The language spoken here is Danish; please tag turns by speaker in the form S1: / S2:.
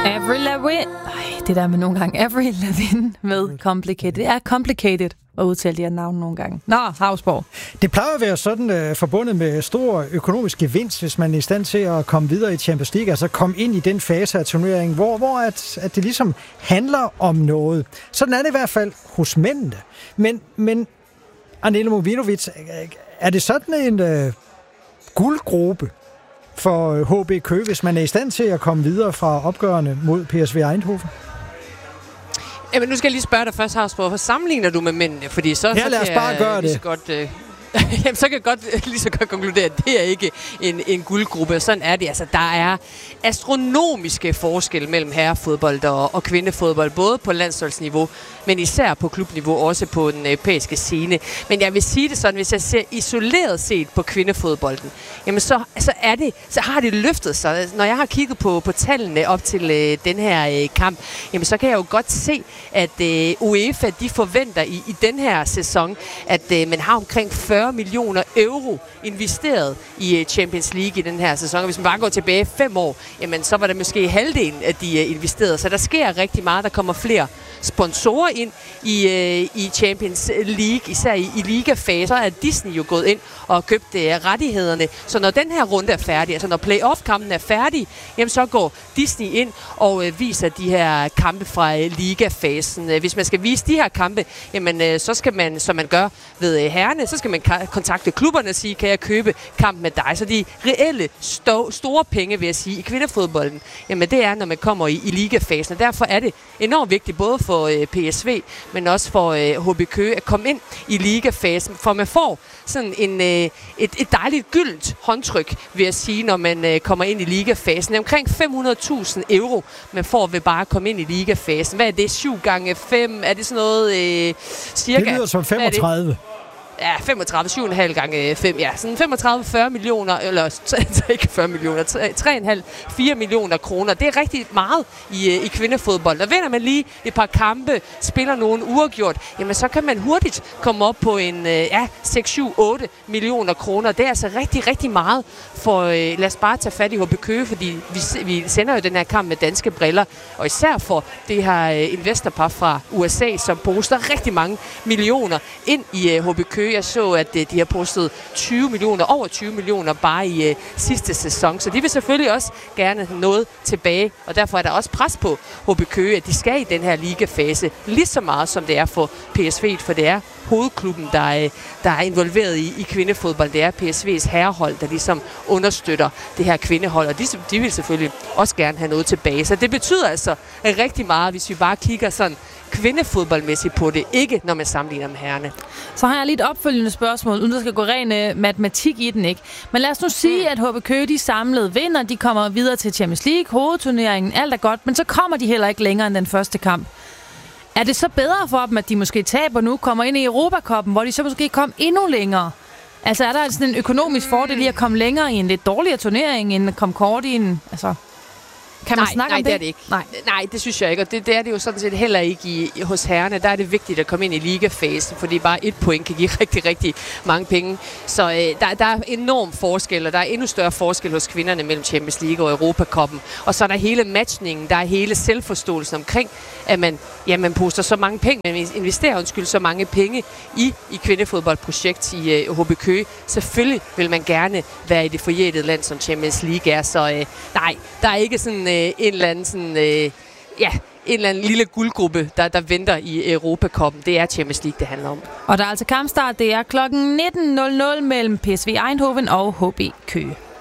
S1: Det der med nogle gange Avril Lavigne med Complicated. Det er complicated at udtale de her navne nogle gange. Nå, Hausborg.
S2: Det plejer at være sådan forbundet med stor økonomisk gevinst, hvis man er i stand til at komme videre i Champions League, altså komme ind i den fase af turneringen, hvor at det ligesom handler om noget. Sådan er det i hvert fald hos mændene. Men Anela Movinovic, er det sådan en guldgruppe for HB Køge, hvis man er i stand til at komme videre fra opgørende mod PSV Eindhoven?
S3: Jamen, nu skal jeg lige spørge dig først, Hausborg, hvor sammenligner du med mændene? Fordi så
S2: lad os bare gøre det.
S3: Jamen, så kan jeg lige så godt konkludere, at det er ikke en guldgruppe. Sådan er det. Altså, der er astronomiske forskelle mellem herrefodbold og kvindefodbold, både på landsholdsniveau, men især på klubniveau, også på den europæiske scene. Men jeg vil sige det sådan, hvis jeg ser isoleret set på kvindefodbolden, jamen så har det løftet sig. Når jeg har kigget på tallene op til den her kamp, jamen så kan jeg jo godt se, at UEFA, de forventer i den her sæson, at man har omkring 40 millioner euro investeret i Champions League i den her sæson. Og hvis man bare går tilbage 5 år, jamen så var det måske halvdelen af de investerede. Så der sker rigtig meget. Der kommer flere sponsorer ind i Champions League, især i ligafase. Så er Disney jo gået ind og købt rettighederne. Så når den her runde er færdig, altså når playoff-kampen er færdig, jamen så går Disney ind og viser de her kampe fra ligafasen. Hvis man skal vise de her kampe, jamen så skal man, som man gør ved herrene, så skal man kontakte klubberne og sige, kan jeg købe kamp med dig? Så de reelle store penge, vil jeg sige, i kvindefodbolden, jamen det er, når man kommer i ligafasen. Og derfor er det enormt vigtigt, både for PSV, men også for HB Køge, at komme ind i ligafasen, for man får sådan et dejligt gyldent håndtryk, vil jeg sige, når man kommer ind i ligafasen. Omkring 500.000 euro, man får ved bare at komme ind i ligafasen. Hvad er det? 7 gange 5? Er det sådan noget cirka? Det
S2: lyder som 35.
S3: Ja, 35, 7,5 gange 5, ja. Sådan 35-40 millioner, eller ikke 40 millioner, 3,5-4 millioner kroner. Det er rigtig meget i kvindefodbold. Og vinder man lige et par kampe, spiller nogen uafgjort, jamen så kan man hurtigt komme op på en 6-7-8 millioner kroner. Det er altså rigtig, rigtig meget for, lad os bare tage fat i HB Køge, fordi vi sender jo den her kamp med danske briller, og især for det her investorpar fra USA, som poster rigtig mange millioner ind i HB Køge. Jeg så, at de har postet over 20 millioner bare i sidste sæson. Så de vil selvfølgelig også gerne have noget tilbage, og derfor er der også pres på HB Køge, at de skal i den her ligafase lige så meget, som det er for PSV, for det er hovedklubben, der er involveret i kvindefodbold. Det er PSV's herrehold, der ligesom understøtter det her kvindehold, og de vil selvfølgelig også gerne have noget tilbage. Så det betyder altså rigtig meget, hvis vi bare kigger sådan kvindefodboldmæssigt på det, ikke når man sammenligner med herrerne.
S1: Så har jeg lige et opfølgende spørgsmål, uden der skal gå ren matematik i den, ikke? Men lad os nu sige, at HB Køge, de samlede vinder, de kommer videre til Champions League, hovedturneringen, alt er godt, men så kommer de heller ikke længere end den første kamp. Er det så bedre for dem, at de måske taber nu, kommer ind i Europacupen, hvor de så måske kommer endnu længere? Altså er der sådan en økonomisk fordel i at komme længere i en lidt dårligere turnering, end at komme kort i en... Altså kan man snakke om det?
S3: Nej, det er det ikke. Nej, det synes jeg ikke, og det er det jo sådan set heller ikke hos herrerne. Der er det vigtigt at komme ind i ligafasen, fordi bare 1 point kan give rigtig, rigtig mange penge. Så der er enorm forskel, og der er endnu større forskel hos kvinderne mellem Champions League og Europacupen. Og så er der hele matchningen, der er hele selvforståelsen omkring, at man poster så mange penge, man investerer så mange penge i kvindefodboldprojekt i HB Køge. Selvfølgelig vil man gerne være i det forjættede land, som Champions League er, så nej, der er ikke sådan en eller anden lille guldgruppe, der venter i Europacupen. Det er Champions League, det handler om.
S1: Og der er altså kampstart. Det er klokken 19.00 mellem PSV Eindhoven og HB Køge.